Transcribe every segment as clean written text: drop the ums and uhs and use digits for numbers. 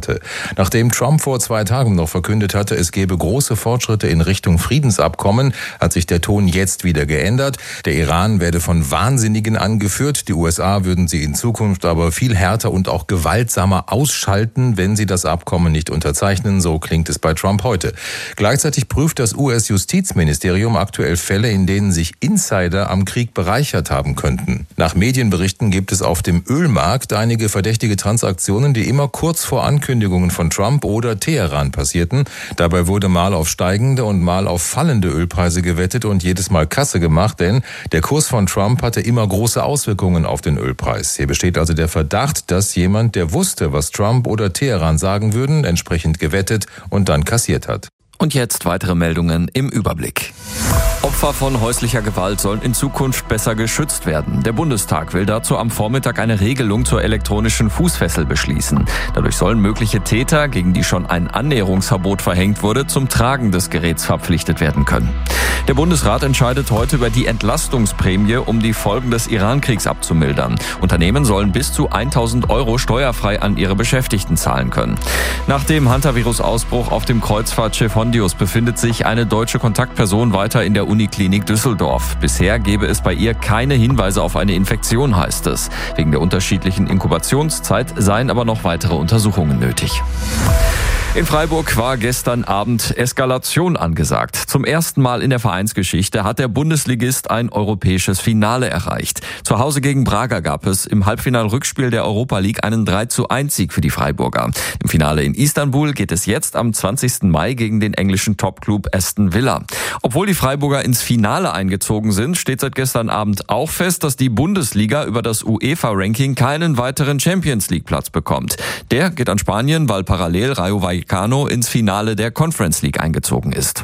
hatte. Nachdem Trump vor 2 Tagen noch verkündet hatte, es gebe große Fortschritte in Richtung Friedensabkommen, hat sich der Ton jetzt wieder geändert. Der Iran werde von Wahnsinnigen angeführt. Die USA würden sie in Zukunft aber viel härter und auch gewaltsamer ausschalten, wenn sie das Abkommen nicht unterzeichnen. So klingt es bei Trump heute. Gleichzeitig prüft das US-Justizministerium aktuell Fälle, in denen sich Insider am Krieg bereichert haben könnten. Nach Medienberichten gibt es auf dem Ölmarkt einige verdächtige Transaktionen, die immer kurz vor Ankündigungen von Trump oder Teheran passierten. Dabei wurde mal auf steigende und mal auf fallende Ölpreise gewettet und jedes Mal Kasse gemacht, denn der Kurs von Trump hatte immer große Auswirkungen auf den Ölpreis. Hier besteht also der Verdacht, dass jemand, der wusste, was Trump oder Teheran sagen würden, entsprechend gewettet und dann kassiert hat. Und jetzt weitere Meldungen im Überblick. Opfer von häuslicher Gewalt sollen in Zukunft besser geschützt werden. Der Bundestag will dazu am Vormittag eine Regelung zur elektronischen Fußfessel beschließen. Dadurch sollen mögliche Täter, gegen die schon ein Annäherungsverbot verhängt wurde, zum Tragen des Geräts verpflichtet werden können. Der Bundesrat entscheidet heute über die Entlastungsprämie, um die Folgen des Iran-Kriegs abzumildern. Unternehmen sollen bis zu 1.000 € steuerfrei an ihre Beschäftigten zahlen können. Nach dem Hantavirus-Ausbruch auf dem Kreuzfahrtschiff Hondius befindet sich eine deutsche Kontaktperson weiter in der Uniklinik Düsseldorf. Bisher gebe es bei ihr keine Hinweise auf eine Infektion, heißt es. Wegen der unterschiedlichen Inkubationszeit seien aber noch weitere Untersuchungen nötig. In Freiburg war gestern Abend Eskalation angesagt. Zum ersten Mal in der Vereinsgeschichte hat der Bundesligist ein europäisches Finale erreicht. Zu Hause gegen Braga gab es im Halbfinal-Rückspiel der Europa League einen 3:1-Sieg für die Freiburger. Im Finale in Istanbul geht es jetzt am 20. Mai gegen den englischen Topclub Aston Villa. Obwohl die Freiburger ins Finale eingezogen sind, steht seit gestern Abend auch fest, dass die Bundesliga über das UEFA-Ranking keinen weiteren Champions-League-Platz bekommt. Der geht an Spanien, weil parallel Rayo Vallecano ins Finale der Conference League eingezogen ist.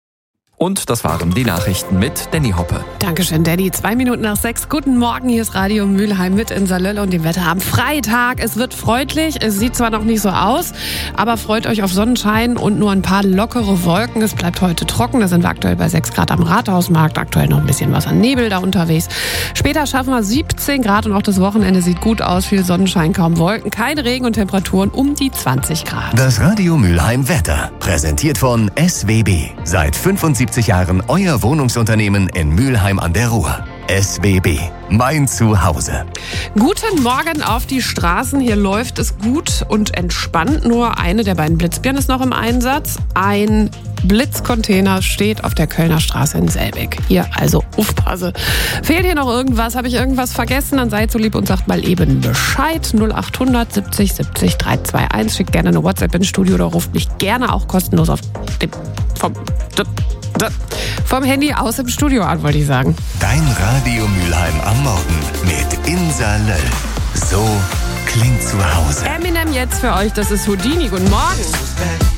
Und das waren die Nachrichten mit Danny Hoppe. Dankeschön, Danny. 6:02. Guten Morgen, hier ist Radio Mülheim mit Insa Löll und dem Wetter am Freitag. Es wird freundlich, es sieht zwar noch nicht so aus, aber freut euch auf Sonnenschein und nur ein paar lockere Wolken. Es bleibt heute trocken, da sind wir aktuell bei 6 Grad am Rathausmarkt, aktuell noch ein bisschen was an Nebel da unterwegs. Später schaffen wir 17 Grad und auch das Wochenende sieht gut aus, viel Sonnenschein, kaum Wolken, kein Regen und Temperaturen um die 20 Grad. Das Radio Mülheim Wetter, präsentiert von SWB. Seit 75 Jahren euer Wohnungsunternehmen in Mülheim an der Ruhr. SWB, mein Zuhause. Guten Morgen auf die Straßen. Hier läuft es gut und entspannt. Nur eine der beiden Blitzbirnen ist noch im Einsatz. Ein Blitzcontainer steht auf der Kölner Straße in Selbeck. Hier also aufpasse. Fehlt hier noch irgendwas? Habe ich irgendwas vergessen? Dann seid so lieb und sagt mal eben Bescheid. 0800 70 70 321. Schickt gerne eine WhatsApp ins Studio oder ruft mich gerne auch kostenlos auf dem vom Handy aus im Studio an, wollte ich sagen. Dein Radio Mülheim am Morgen mit Insa Löll. So klingt zu Hause. Eminem jetzt für euch, das ist Houdini. Guten Morgen.